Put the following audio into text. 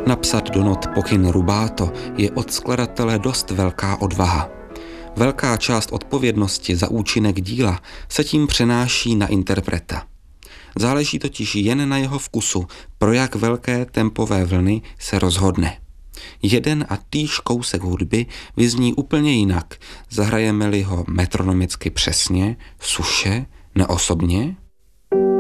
Napsat do not pokyn rubato je od skladatele dost velká odvaha. Velká část odpovědnosti za účinek díla se tím přenáší na interpreta. Záleží totiž jen na jeho vkusu, pro jak velké tempové vlny se rozhodne. Jeden a týž kousek hudby vyzní úplně jinak, zahrajeme-li ho metronomicky přesně, suše, neosobně.